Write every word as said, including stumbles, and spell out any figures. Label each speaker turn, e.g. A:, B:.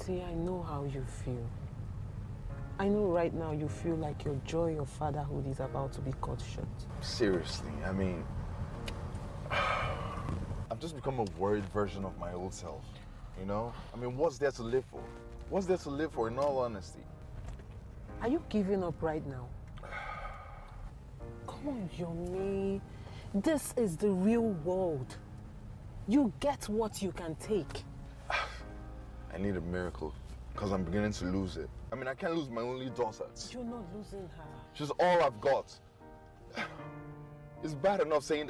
A: See, I know how you feel. I know right now you feel like your joy of fatherhood is about to be cut short.
B: Seriously, I mean, I've just become a worried version of my old self, you know? I mean, what's there to live for? What's there to live for, in all honesty?
A: Are you giving up right now? Come on, Yomi. This is the real world. You get what you can take.
B: I need a miracle, because I'm beginning to lose it. I mean, I can't lose my only daughter.
A: You're not losing her.
B: She's all I've got. It's bad enough saying that